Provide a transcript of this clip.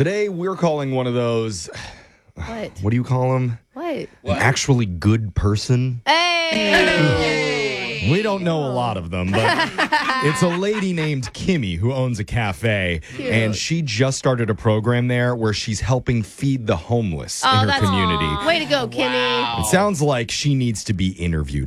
Today, we're calling one of those, What? what do you call them? What? An actually good person? Hey! We don't know a lot of them, but it's a lady named Kimmy who owns a cafe, and she just started a program there where she's helping feed the homeless in her community. Way to go, Kimmy. It sounds like she needs to be interviewed.